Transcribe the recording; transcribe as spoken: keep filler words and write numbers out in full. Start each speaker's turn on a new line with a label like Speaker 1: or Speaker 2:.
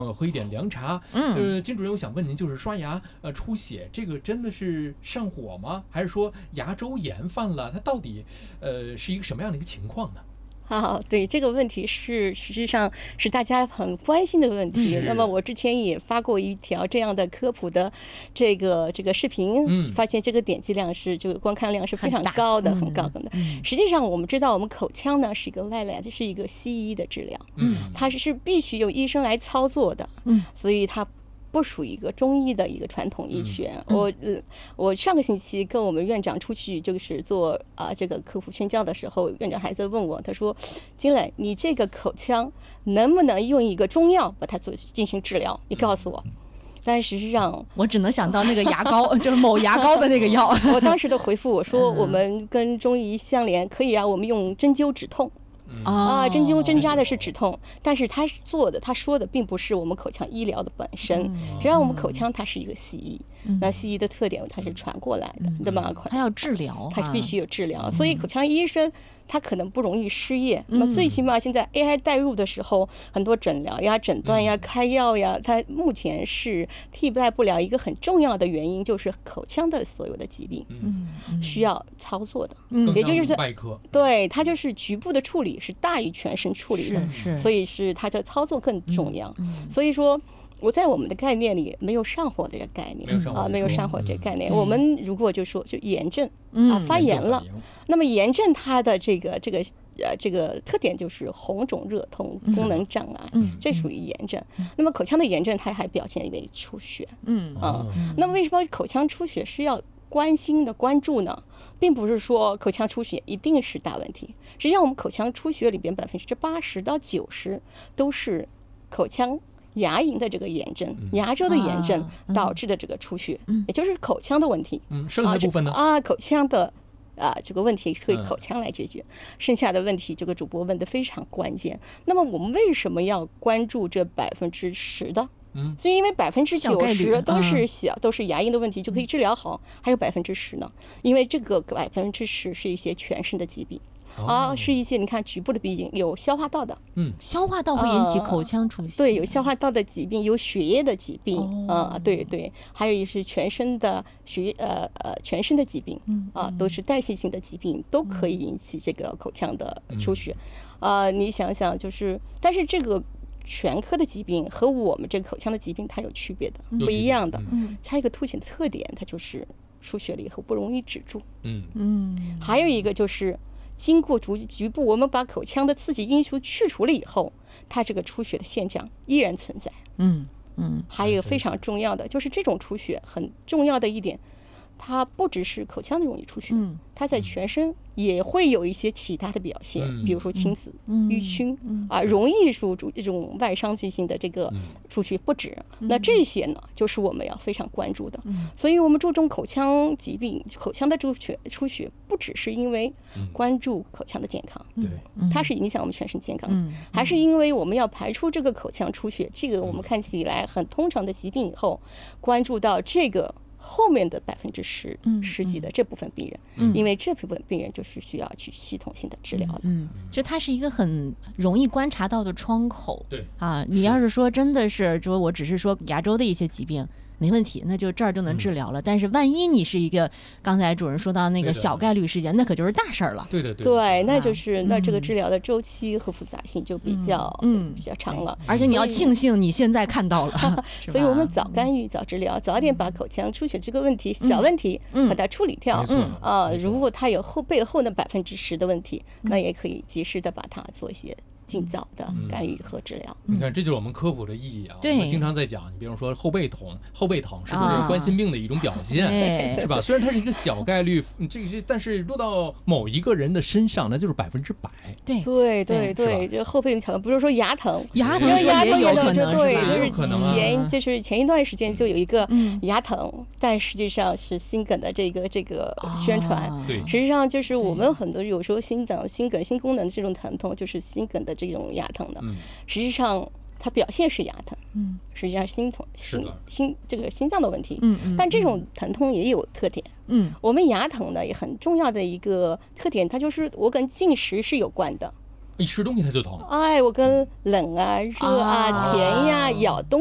Speaker 1: 呃，喝一点凉茶。嗯，呃，金主任，我想问您，就是刷牙呃出血，这个真的是上火吗？还是说牙周炎犯了？它到底呃是一个什么样的一个情况呢？
Speaker 2: 啊，对，这个问题是实际上是大家很关心的问题。那么我之前也发过一条这样的科普的这个这个视频，嗯，发现这个点击量是这个观看量是非常高的，很, 很高的、嗯。实际上我们知道，我们口腔呢是一个外来的，是一个西医的治疗，嗯，它是必须由医生来操作的，嗯，所以它不属于一个中医的一个传统医学。嗯、我呃，我上个星期跟我们院长出去就是做啊、呃、这个科普宣教的时候，院长还在问我，他说：“金磊，你这个口腔能不能用一个中药把它做进行治疗？你告诉我。”但实际上，
Speaker 3: 我只能想到那个牙膏，就是某牙膏的那个药。
Speaker 2: 我当时的回复我说：“我们跟中医相连，可以啊，我们用针灸止痛。”啊，针灸针扎的是止痛，但是他做的他说的并不是我们口腔医疗的本身。实际上我们口腔它是一个西医，那西医的特点它是传过来的，对吗？
Speaker 3: 它要治疗，
Speaker 2: 它是必须有治疗，所以口腔医生他可能不容易失业。那么最起码现在 A I 带入的时候，很多诊疗呀、诊断呀、开药呀，它目前是替代不了一个很重要的原因，就是口腔的所有的疾病，嗯，需要操作的，
Speaker 1: 嗯，
Speaker 2: 也就是
Speaker 1: 外科，
Speaker 2: 对，它就是局部的处理是大于全身处理的，
Speaker 3: 是，
Speaker 2: 所以是它的操作更重要。所以说，我在我们的概念里没有上火这个概念啊，没有上火这个概念。我们如果就说就炎症啊发炎了，那么炎症它的这个这个呃这个特点就是红肿热痛、功能障碍，嗯，这属于炎症。那么口腔的炎症它还表现为出血，嗯啊，那么为什么口腔出血是要关心的关注呢？并不是说口腔出血一定是大问题，实际上我们口腔出血里边百分之八十到九十都是口腔牙龈的这个炎症、嗯、牙周的炎症导致的这个出血，嗯、也就是口腔的问题。
Speaker 1: 嗯，剩下的部分呢？
Speaker 2: 啊，口腔的啊这个问题可以口腔来解决，嗯、剩下的问题这个主播问的非常关键。那么我们为什么要关注这百分之十的？嗯，所以因为百分之九十都是小，都是牙龈的问题就可以治疗好，还有百分之十呢，因为这个百分之十是一些全身的疾病。啊，是一些你看局部的疾病，有消化道的，
Speaker 3: 嗯，消化道会引起口腔出血，
Speaker 2: 呃、对，有消化道的疾病，有血液的疾病，啊、哦呃，对对，还有一是全身的血呃呃全身的疾病，嗯啊、呃，都是代谢性的疾病，都可以引起这个口腔的出血，啊、嗯呃，你想想就是，但是这个全科的疾病和我们这个口腔的疾病它有区别的，嗯、不一样的，嗯，它一个凸显的特点，它就是出血了以后不容易止住，嗯嗯，还有一个就是。经过局局部，我们把口腔的刺激因素去除了以后，它这个出血的现象依然存在。嗯嗯，还有一个非常重要的，就是这种出血很重要的一点，它不只是口腔的容易出血，嗯，它在全身也会有一些其他的表现，嗯、比如说青紫、嗯、淤青、嗯、啊，容易输出这种外伤性的这个出血不止。嗯、那这些呢，就是我们要非常关注的。嗯、所以我们注重口腔疾病、口腔的出血，出血不只是因为关注口腔的健康，对、嗯，它是影响我们全身健康，嗯、还是因为我们要排出这个口腔出血，这个我们看起来很通常的疾病以后，关注到这个。后面的百分之十、十几的这部分病人，嗯，因为这部分病人就是需要去系统性的治疗的，
Speaker 3: 嗯，就它是一个很容易观察到的窗口，对啊，你要是说真的是说我只是说牙周的一些疾病。没问题，那就这儿就能治疗了。嗯、但是万一你是一个刚才主任说到那个小概率事件，那可就是大事儿了。
Speaker 1: 对的，对，
Speaker 2: 对，那就是、啊、那这个治疗的周期和复杂性就比较嗯比较长了。
Speaker 3: 而且你要庆幸你现在看到了，
Speaker 2: 所以我们早干预、早治疗，早点把口腔出血这个问题、嗯、小问题把它处理掉。嗯啊、呃，如果它有后背后的百分之十的问题，那也可以及时的把它做一些。尽早的干预和治疗、
Speaker 1: 嗯，你看，这就是我们科普的意义啊！
Speaker 3: 对，
Speaker 1: 我们经常在讲，你比如说后背痛、后背疼，是不是冠心病的一种表现？啊、是吧？虽然它是一个小概率，这个是，但是落到某一个人的身上，那就是百分之百。
Speaker 2: 对对对对，就后背疼，不是说牙疼，
Speaker 3: 牙疼说也有可能，
Speaker 2: 对，
Speaker 1: 就是
Speaker 2: 前就是前一段时间就有一个牙疼，但实际上是心梗的这个这个宣传。对，实际上就是我们很多有时候心脏、心梗、心功能这种疼痛，就是心梗的。这种牙疼的，嗯、实际上它表现是牙疼，嗯，实际上心痛、心心这个心脏的问题，嗯嗯，但这种疼痛也有特点，嗯，我们牙疼呢也很重要的一个特点，它就是我跟进食是有关的。
Speaker 1: 一吃东西它就疼。
Speaker 2: 哎，我跟冷啊、热啊、甜呀、咬东